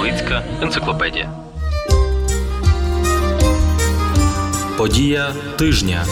Католицька енциклопедія. Подія тижня.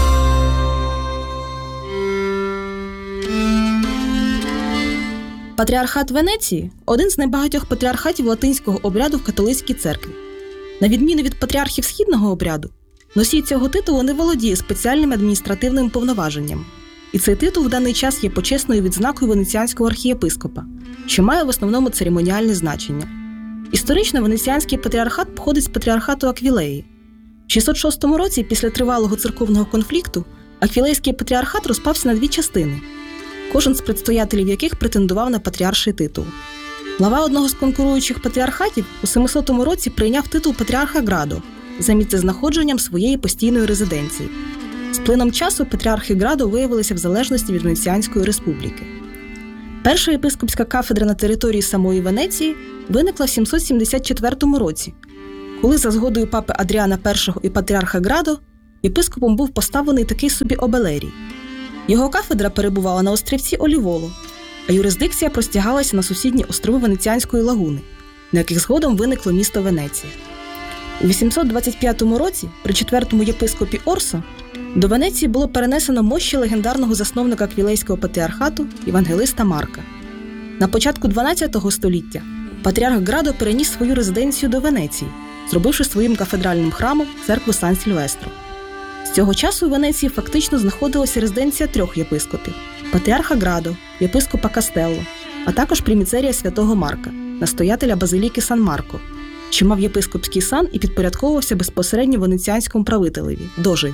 Патріархат Венеції – один з небагатьох патріархатів латинського обряду в католицькій церкві. На відміну від патріархів східного обряду, носій цього титулу не володіє спеціальним адміністративним повноваженням. І цей титул в даний час є почесною відзнакою венеціанського архієпископа, що має в основному церемоніальне значення. Історично венеціанський патріархат походить з патріархату Аквілеї. В 606 році, після тривалого церковного конфлікту, Аквілейський патріархат розпався на дві частини, кожен з предстоятелів яких претендував на патріарший титул. Глава одного з конкуруючих патріархатів у 700 році прийняв титул патріарха Градо за місцезнаходженням своєї постійної резиденції. З плином часу патріархи Градо виявилися в залежності від Венеціанської республіки. Перша єпископська кафедра на території самої Венеції виникла в 774 році, коли за згодою папи Адріана І і патріарха Градо єпископом був поставлений такий собі Обелерій. Його кафедра перебувала на острівці Оліволо, а юрисдикція простягалася на сусідні острови Венеціанської лагуни, на яких згодом виникло місто Венеція. У 825 році, при четвертому єпископі Орсо, до Венеції було перенесено мощі легендарного засновника Аквілейського патріархату Євангелиста Марка. На початку 12 століття патріарх Градо переніс свою резиденцію до Венеції, зробивши своїм кафедральним храмом церкву Сан-Сільвестро. З цього часу у Венеції фактично знаходилася резиденція трьох єпископів – патріарха Градо, єпископа Кастелло, а також приміцерія святого Марка, настоятеля базиліки Сан-Марко, що мав єпископський сан і підпорядковувався безпосередньо венеціанському правителеві – дожеві.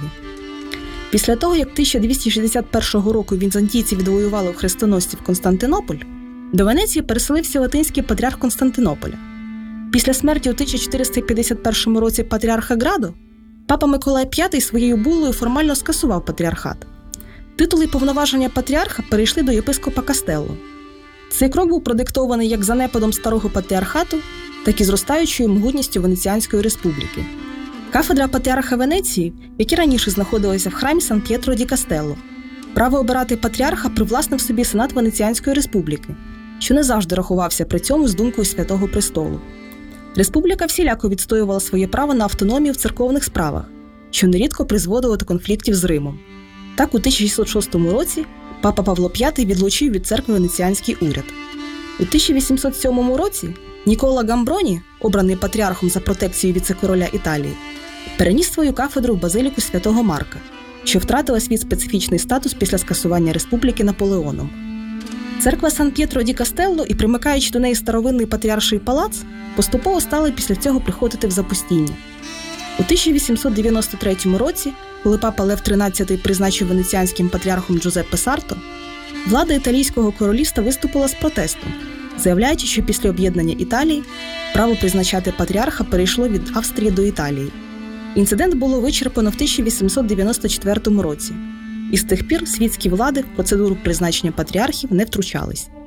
Після того, як 1261 року візантійці відвоювали у хрестоносців Константинополь, до Венеції переселився латинський патріарх Константинополя. Після смерті у 1451 році патріарха Градо папа Миколай V своєю булою формально скасував патріархат. Титули і повноваження патріарха перейшли до єпископа Кастелло. Цей крок був продиктований як занепадом старого патріархату, так і зростаючою могутністю Венеціанської республіки. Кафедра патріарха Венеції, яка раніше знаходилася в храмі Сан-П'єтро ді Кастелло, право обирати патріарха привласнив собі Сенат Венеціанської республіки, що не завжди рахувався при цьому з думкою Святого Престолу. Республіка всіляко відстоювала своє право на автономію в церковних справах, що нерідко призводило до конфліктів з Римом. Так, у 1606 році папа Павло V відлучив від церкви венеціанський уряд. У 1807 році Нікола Гамброні, обраний патріархом за протекцією віце-короля Італії, переніс свою кафедру в базиліку святого Марка, що втратила свій специфічний статус після скасування республіки Наполеоном. Церква Сан-П'єтро ді Кастелло і примикаючи до неї старовинний патріарший палац поступово стали після цього приходити в запустіння. У 1893 році, коли папа Лев XIII призначив венеціанським патріархом Джузеппе Сарто, влада італійського королівства виступила з протестом, заявляючи, що після об'єднання Італії право призначати патріарха перейшло від Австрії до Італії. Інцидент було вичерпано в 1894 році, і з тих пір світські влади в процедуру призначення патріархів не втручались.